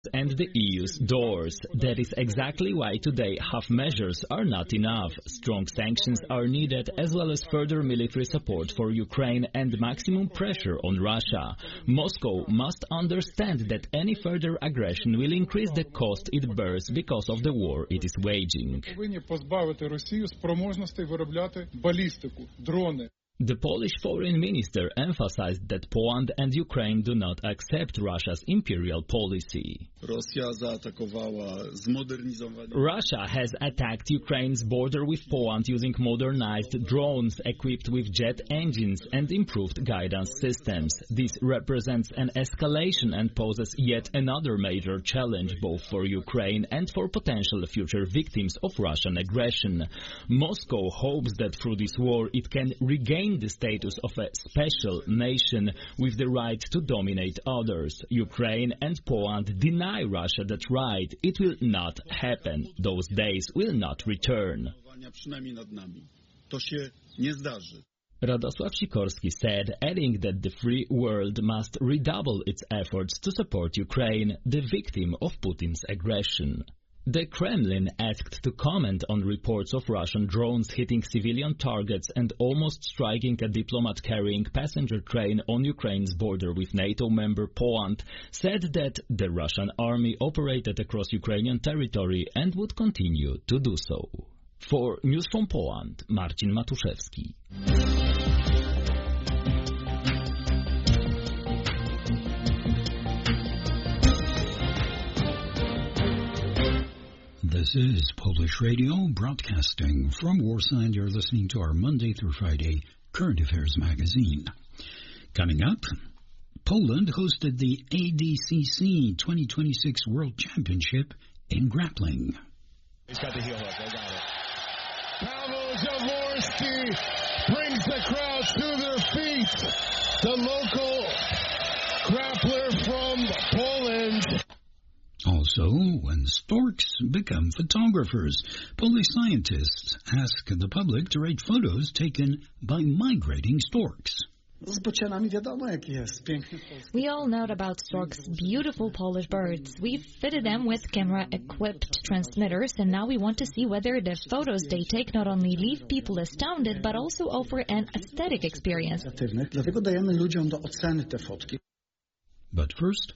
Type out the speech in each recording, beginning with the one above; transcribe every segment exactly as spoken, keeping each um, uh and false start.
and the E U's doors. That is exactly why today half measures are not enough. Strong sanctions are needed, as well as further military support for Ukraine and maximum pressure on Russia. Moscow must understand that any further aggression will increase the cost it bears because of the war it is waging. The Polish foreign minister emphasized that Poland and Ukraine do not accept Russia's imperial policy. Russia has attacked Ukraine's border with Poland using modernized drones equipped with jet engines and improved guidance systems. This represents an escalation and poses yet another major challenge both for Ukraine and for potential future victims of Russian aggression. Moscow hopes that through this war it can regain the status of a special nation with the right to dominate others. Ukraine and Poland deny Russia that right. It will not happen. Those days will not return. Radosław Sikorski said, adding that the free world must redouble its efforts to support Ukraine, the victim of Putin's aggression. The Kremlin asked to comment on reports of Russian drones hitting civilian targets and almost striking a diplomat carrying passenger train on Ukraine's border with NATO member Poland, said that the Russian army operated across Ukrainian territory and would continue to do so. For News from Poland, Marcin Matuszewski. This is Polish Radio, broadcasting from Warsaw, and you're listening to our Monday through Friday Current Affairs magazine. Coming up, Poland hosted the A D C C twenty twenty-six World Championship in grappling. He's got the heel hook, I got it. Pavel Jaworski brings the crowd to their feet. The local grappler from Poland. Also, when storks become photographers, Polish scientists ask the public to rate photos taken by migrating storks. We all know about storks, beautiful Polish birds. We've fitted them with camera-equipped transmitters, and now we want to see whether the photos they take not only leave people astounded, but also offer an aesthetic experience. But first,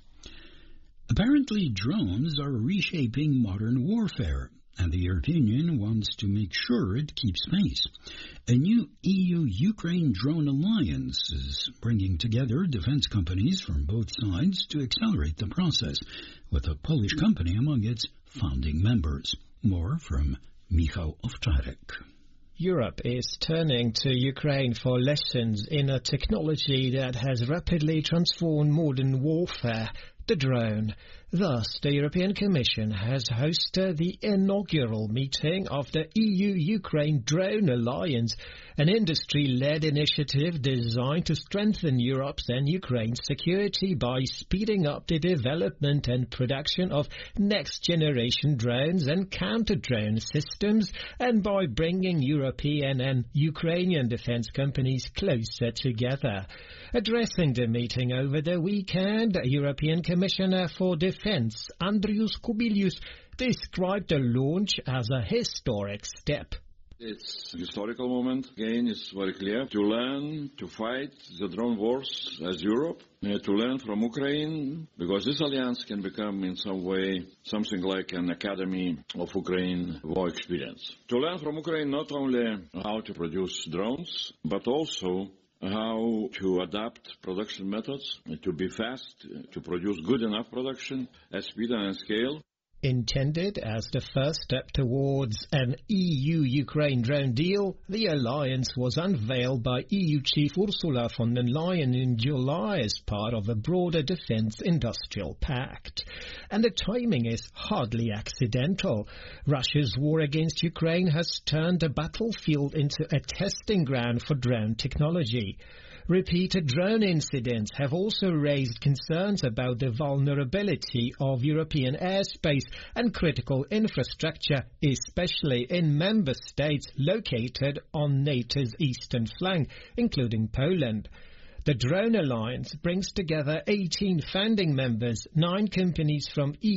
apparently drones are reshaping modern warfare, and the European Union wants to make sure it keeps pace. A new E U-Ukraine drone alliance is bringing together defense companies from both sides to accelerate the process, with a Polish company among its founding members. More from Michał Owczarek. Europe is turning to Ukraine for lessons in a technology that has rapidly transformed modern warfare, the drone. Thus, the European Commission has hosted the inaugural meeting of the E U-Ukraine Drone Alliance, an industry-led initiative designed to strengthen Europe's and Ukraine's security by speeding up the development and production of next-generation drones and counter-drone systems, and by bringing European and Ukrainian defense companies closer together. Addressing the meeting over the weekend, European Commissioner for Defence Andrius Kubilius described the launch as a historic step. It's a historical moment. Again, it's very clear. To learn to fight the drone wars as Europe, uh, to learn from Ukraine, because this alliance can become in some way something like an academy of Ukraine war experience. To learn from Ukraine not only how to produce drones, but also how to adapt production methods, to be fast, to produce good enough production at speed and scale. Intended as the first step towards an E U-Ukraine drone deal, the alliance was unveiled by E U Chief Ursula von der Leyen in July as part of a broader defense industrial pact. And the timing is hardly accidental. Russia's war against Ukraine has turned the battlefield into a testing ground for drone technology. Repeated drone incidents have also raised concerns about the vulnerability of European airspace and critical infrastructure, especially in member states located on NATO's eastern flank, including Poland. The Drone Alliance brings together eighteen founding members, nine companies from E